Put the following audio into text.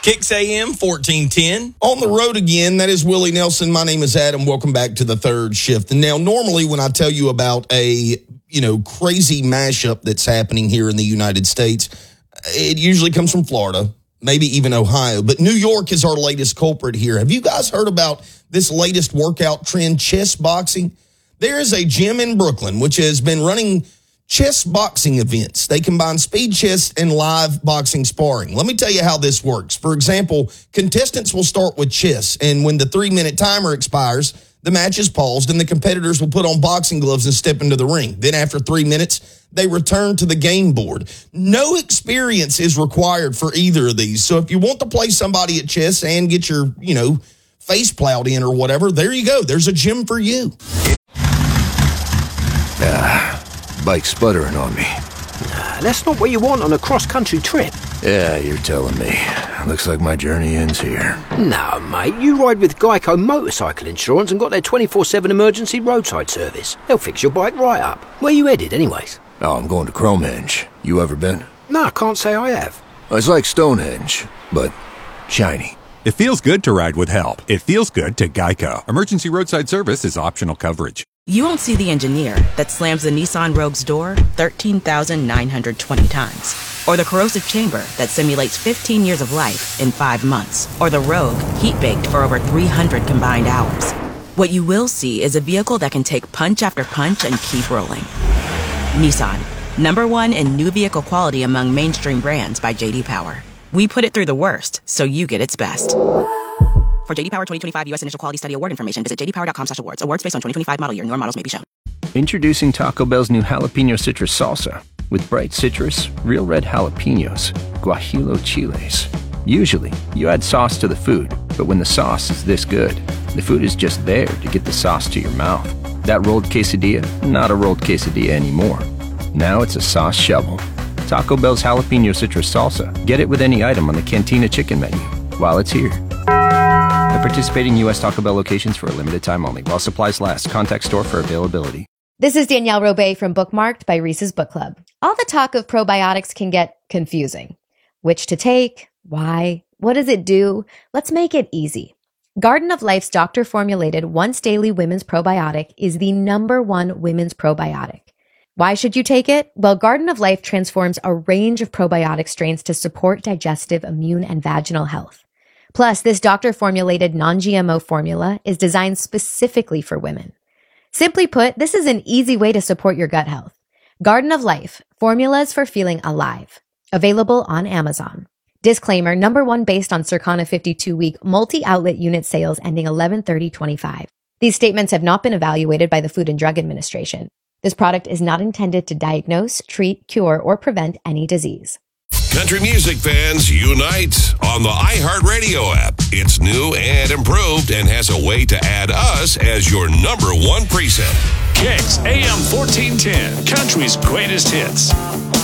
Kicks AM 1410. On the road again, that is Willie Nelson. My name is Adam. Welcome back to the third shift. And now, normally when I tell you about a, crazy mashup that's happening here in the United States, it usually comes from Florida, maybe even Ohio. But New York is our latest culprit here. Have you guys heard about this latest workout trend, chess boxing? There is a gym in Brooklyn which has been running chess boxing events. They combine speed chess and live boxing sparring. Let me tell you how this works. For example, contestants will start with chess, and when the 3-minute timer expires, the match is paused, and the competitors will put on boxing gloves and step into the ring. Then after 3 minutes, they return to the game board. No experience is required for either of these. So if you want to play somebody at chess and get your, face plowed in or whatever, there you go. There's a gym for you. Bike sputtering on me. That's not what you want on a cross-country trip. Yeah, you're telling me. Looks like my journey ends here. No, mate, you ride with Geico Motorcycle Insurance and got their 24/7 emergency roadside service. They'll fix your bike right up. Where you headed, anyways? Oh, I'm going to Cromenge. You ever been? No, I can't say I have. It's like Stonehenge, but shiny. It feels good to ride with help. It feels good to Geico. Emergency roadside service is optional coverage. You won't see the engineer that slams the Nissan Rogue's door 13,920 times. Or the corrosive chamber that simulates 15 years of life in 5 months. Or the Rogue heat-baked for over 300 combined hours. What you will see is a vehicle that can take punch after punch and keep rolling. Nissan, #1 in new vehicle quality among mainstream brands by J.D. Power. We put it through the worst, so you get its best. For J.D. Power 2025 U.S. Initial Quality Study Award information, visit jdpower.com/awards. Awards based on 2025 model year. Newer models may be shown. Introducing Taco Bell's new jalapeno citrus salsa with bright citrus, real red jalapenos, guajillo chiles. Usually, you add sauce to the food, but when the sauce is this good, the food is just there to get the sauce to your mouth. That rolled quesadilla, not a rolled quesadilla anymore. Now it's a sauce shovel. Taco Bell's jalapeno citrus salsa. Get it with any item on the Cantina chicken menu while it's here. At participating U.S. Taco Bell locations for a limited time only. While supplies last. Contact store for availability. This is Danielle Robay from Bookmarked by Reese's Book Club. All the talk of probiotics can get confusing. Which to take? Why? What does it do? Let's make it easy. Garden of Life's doctor-formulated once-daily women's probiotic is the #1 women's probiotic. Why should you take it? Well, Garden of Life transforms a range of probiotic strains to support digestive, immune, and vaginal health. Plus, this doctor-formulated non-GMO formula is designed specifically for women. Simply put, this is an easy way to support your gut health. Garden of Life, formulas for feeling alive. Available on Amazon. Disclaimer, #1 based on Circana 52-week multi-outlet unit sales ending 11/30/25. These statements have not been evaluated by the Food and Drug Administration. This product is not intended to diagnose, treat, cure, or prevent any disease. Country music fans unite on the iHeartRadio app. It's new and improved and has a way to add us as your #1 preset. Kicks AM 1410, country's greatest hits.